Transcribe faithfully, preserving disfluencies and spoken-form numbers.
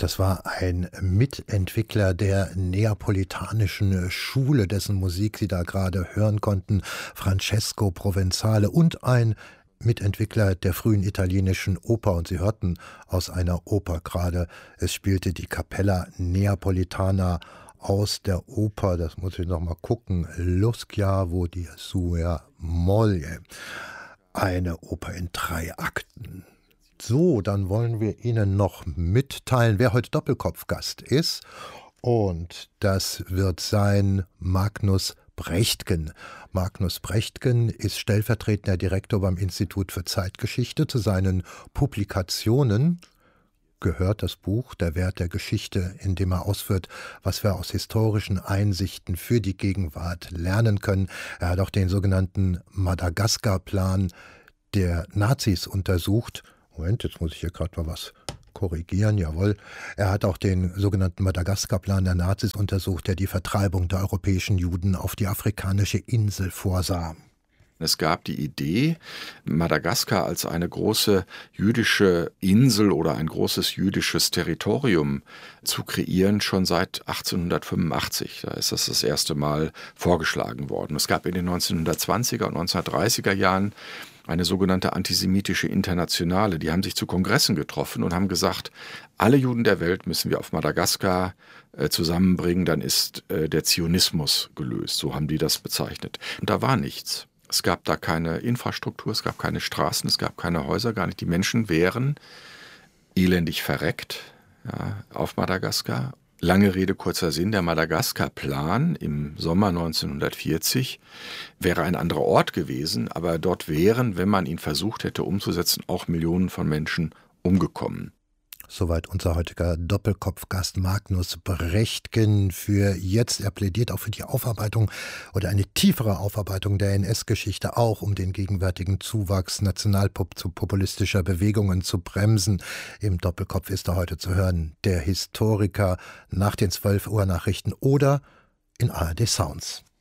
Das war ein Mitentwickler der neapolitanischen Schule, dessen Musik Sie da gerade hören konnten, Francesco Provenzale, und ein Mitentwickler der frühen italienischen Oper. Und Sie hörten aus einer Oper gerade, es spielte die Capella Neapolitana aus der Oper, das muss ich noch mal gucken, Lo Schiavo di sua moglie. Eine Oper in drei Akten. So, dann wollen wir Ihnen noch mitteilen, wer heute Doppelkopfgast ist. Und das wird sein Magnus Brechtgen. Magnus Brechtgen ist stellvertretender Direktor beim Institut für Zeitgeschichte. Zu seinen Publikationen gehört das Buch Der Wert der Geschichte, in dem er ausführt, was wir aus historischen Einsichten für die Gegenwart lernen können. Er hat auch den sogenannten Madagaskar-Plan der Nazis untersucht. Moment, jetzt muss ich hier gerade mal was korrigieren, jawohl. Er hat auch den sogenannten Madagaskar-Plan der Nazis untersucht, der die Vertreibung der europäischen Juden auf die afrikanische Insel vorsah. Es gab die Idee, Madagaskar als eine große jüdische Insel oder ein großes jüdisches Territorium zu kreieren, schon seit achtzehnhundertfünfundachtzig. Da ist das das erste Mal vorgeschlagen worden. Es gab in den neunzehnhundertzwanziger und neunzehnhundertdreißiger Jahren eine sogenannte antisemitische Internationale. Die haben sich zu Kongressen getroffen und haben gesagt, alle Juden der Welt müssen wir auf Madagaskar äh, zusammenbringen, dann ist äh, der Zionismus gelöst. So haben die das bezeichnet. Und da war nichts. Es gab da keine Infrastruktur, es gab keine Straßen, es gab keine Häuser, gar nicht. Die Menschen wären elendig verreckt, ja, auf Madagaskar. Lange Rede, kurzer Sinn, der Madagaskar-Plan im Sommer neunzehnhundertvierzig wäre ein anderer Ort gewesen, aber dort wären, wenn man ihn versucht hätte umzusetzen, auch Millionen von Menschen umgekommen. Soweit unser heutiger Doppelkopfgast Magnus Brechtgen für jetzt. Er plädiert auch für die Aufarbeitung oder eine tiefere Aufarbeitung der N S-Geschichte, auch um den gegenwärtigen Zuwachs nationalpopulistischer Bewegungen zu bremsen. Im Doppelkopf ist er heute zu hören, der Historiker, nach den zwölf Uhr Nachrichten oder in A R D Sounds.